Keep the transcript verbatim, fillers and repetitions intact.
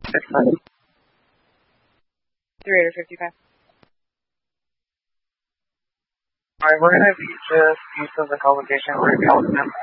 six hundred. three hundred fifty-five. Alright, we're gonna be just east of the co-location for California.